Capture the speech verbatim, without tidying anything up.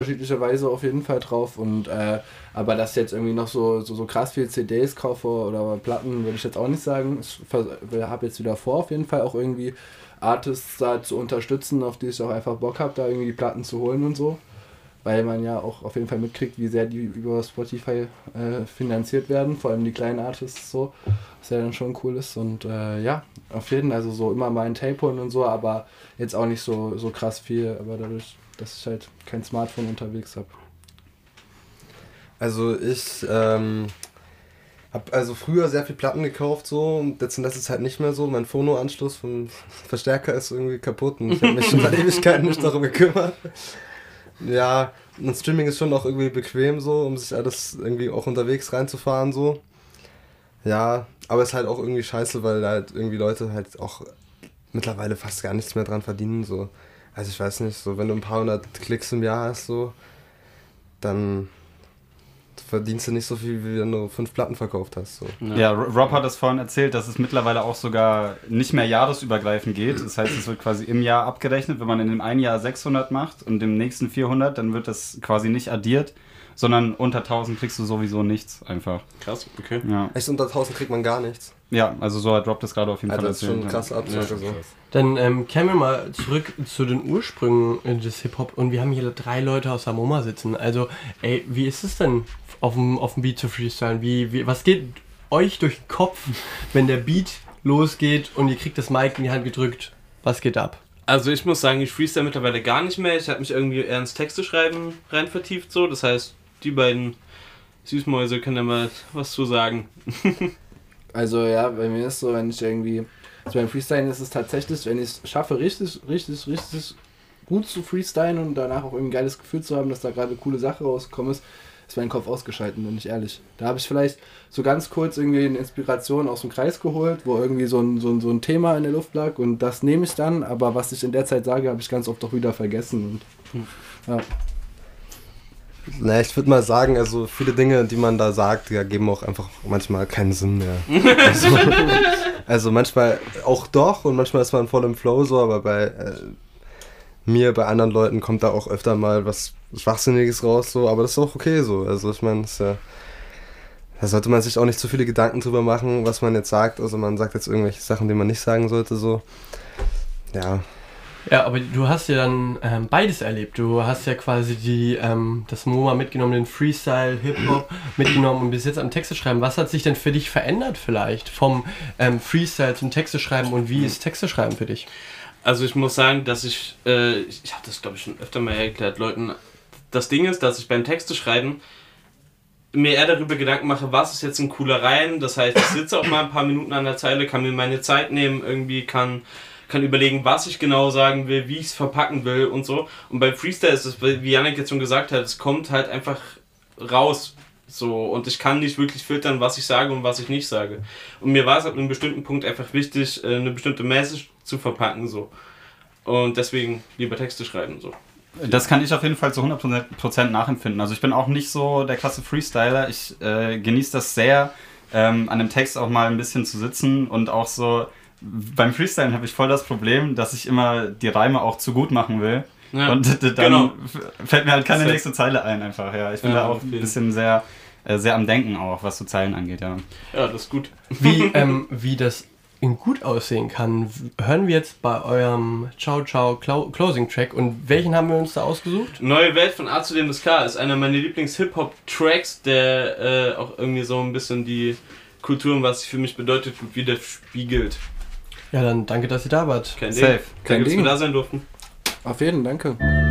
unterschiedlicher Weise auf jeden Fall drauf und äh, aber dass ich jetzt irgendwie noch so, so, so krass viel C Ds kaufe oder Platten, würde ich jetzt auch nicht sagen. Ich habe jetzt wieder vor, auf jeden Fall auch irgendwie Artists da zu unterstützen, auf die ich auch einfach Bock habe, da irgendwie die Platten zu holen und so. Weil man ja auch auf jeden Fall mitkriegt, wie sehr die über Spotify äh, finanziert werden, vor allem die kleinen Artists so, was ja dann schon cool ist und äh, ja, auf jeden Fall, also so immer mal ein Tape holen und so, aber jetzt auch nicht so, so krass viel, aber dadurch, dass ich halt kein Smartphone unterwegs habe. Also ich ähm, habe also früher sehr viel Platten gekauft so und jetzt in letzter Zeit nicht mehr so. Mein Phono-Anschluss vom Verstärker ist irgendwie kaputt und ich habe mich schon seit Ewigkeiten nicht darum gekümmert. Ja, und Streaming ist schon auch irgendwie bequem so, um sich alles irgendwie auch unterwegs reinzufahren so. Ja, aber ist halt auch irgendwie scheiße, weil halt irgendwie Leute halt auch mittlerweile fast gar nichts mehr dran verdienen so. Also ich weiß nicht, so wenn du ein paar hundert Klicks im Jahr hast so, dann verdienst du nicht so viel, wie wenn du fünf Platten verkauft hast. So. Ja, ja, Rob hat das vorhin erzählt, dass es mittlerweile auch sogar nicht mehr jahresübergreifend geht. Das heißt, es wird quasi im Jahr abgerechnet. Wenn man in dem einen Jahr sechshundert macht und im nächsten vierhundert, dann wird das quasi nicht addiert, sondern unter tausend kriegst du sowieso nichts einfach. Krass, okay. Ja. Echt, unter tausend kriegt man gar nichts? Ja, also so hat Rob das gerade auf jeden Alter, Fall erzählt. Das ist schon krass Absage. Ja, So. Dann ähm, kehren wir mal zurück zu den Ursprüngen des Hip-Hop und wir haben hier drei Leute aus der MoMA sitzen. Also, ey, wie ist es denn, auf dem, auf dem Beat zu freestylen? Wie, wie, was geht euch durch den Kopf, wenn der Beat losgeht und ihr kriegt das Mic in die Hand gedrückt? Was geht ab? Also ich muss sagen, ich freestyle mittlerweile gar nicht mehr. Ich habe mich irgendwie eher ins Texteschreiben rein vertieft so. Das heißt, die beiden Süßmäuse können da mal was zu sagen. Also ja, bei mir ist so, wenn ich irgendwie, also beim Freestylen ist es tatsächlich, wenn ich es schaffe, richtig, richtig, richtig gut zu freestylen und danach auch irgendwie ein geiles Gefühl zu haben, dass da gerade eine coole Sache rausgekommen ist, ist mein Kopf ausgeschaltet, bin ich ehrlich. Da habe ich vielleicht so ganz kurz irgendwie eine Inspiration aus dem Kreis geholt, wo irgendwie so ein, so ein, so ein Thema in der Luft lag und das nehme ich dann, aber was ich in der Zeit sage, habe ich ganz oft auch wieder vergessen. Und, ja. Na, ich würde mal sagen, also viele Dinge, die man da sagt, ja, geben auch einfach manchmal keinen Sinn mehr. Also, also manchmal auch doch und manchmal ist man voll im Flow so, aber bei äh, mir, bei anderen Leuten kommt da auch öfter mal was Schwachsinniges raus, so, aber das ist auch okay so. Also ich meine, ja, da sollte man sich auch nicht zu viele Gedanken drüber machen, was man jetzt sagt. Also man sagt jetzt irgendwelche Sachen, die man nicht sagen sollte, so. Ja. Ja, aber du hast ja dann ähm, beides erlebt. Du hast ja quasi die, ähm, das MoMA mitgenommen, den Freestyle, Hip-Hop mitgenommen und bis jetzt am Texte schreiben. Was hat sich denn für dich verändert vielleicht vom ähm, Freestyle zum Texte schreiben und wie ist Texte schreiben für dich? Also ich muss sagen, dass ich, äh, ich, ich habe das glaube ich schon öfter mal erklärt, Leuten, das Ding ist, dass ich beim Texte schreiben mir eher darüber Gedanken mache, was ist jetzt ein cooler Reim. Das heißt, ich sitze auch mal ein paar Minuten an der Zeile, kann mir meine Zeit nehmen, irgendwie kann... kann überlegen, was ich genau sagen will, wie ich es verpacken will und so. Und beim Freestyle ist es, wie Yannick jetzt schon gesagt hat, es kommt halt einfach raus. So, und ich kann nicht wirklich filtern, was ich sage und was ich nicht sage. Und mir war es ab einem bestimmten Punkt einfach wichtig, eine bestimmte Message zu verpacken. So. Und deswegen lieber Texte schreiben. So. Das kann ich auf jeden Fall zu hundert Prozent nachempfinden. Also ich bin auch nicht so der krasse Freestyler. Ich äh, genieße das sehr, ähm, an dem Text auch mal ein bisschen zu sitzen und auch so... Beim Freestylen habe ich voll das Problem, dass ich immer die Reime auch zu gut machen will. Ja, und dann genau. fällt mir halt keine das nächste Zeile ein einfach. Ja, ich bin ja, da auch ein bisschen sehr, äh, sehr am Denken auch, was so Zeilen angeht. Ja, ja das ist gut. Wie, ähm, wie das in gut aussehen kann, hören wir jetzt bei eurem Ciao Ciao Closing Track. Und welchen haben wir uns da ausgesucht? Neue Welt von A zu dem das K ist einer meiner Lieblings-Hip-Hop-Tracks, der äh, auch irgendwie so ein bisschen die Kultur und was sie für mich bedeutet widerspiegelt. Ja, dann danke, dass ihr da wart. Kein Safe. Ding. Kein Ding, dass wir da sein durften. Auf jeden Fall, danke.